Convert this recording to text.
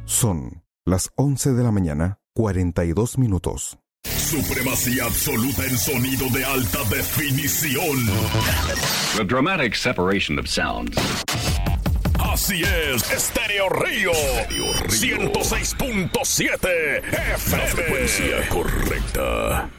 Son las 11 de la mañana, 42 minutos. Supremacía absoluta en sonido de alta definición. The dramatic separation of sounds. Así es, Estéreo Río 106.7 FM. La frecuencia correcta.